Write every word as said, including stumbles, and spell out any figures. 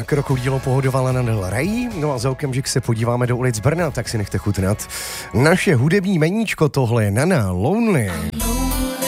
krokodýlo pohodovala na Del Rey. No a za okamžik se podíváme do ulic Brna, tak si nechte chutnat naše hudební meníčko, tohle je Nana Lonely.